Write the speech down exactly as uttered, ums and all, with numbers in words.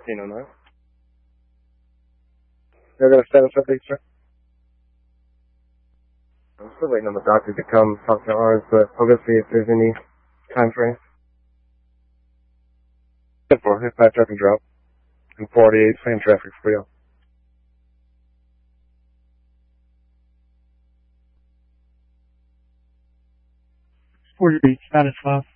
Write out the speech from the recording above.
fifteen oh nine. They're going to status update, sir? I'm still waiting on the doctor to come talk to ours, but I'll go see if there's any time frame. ten four, hit five truck and drop. And forty-eight, same traffic for you. forty-eight, status five.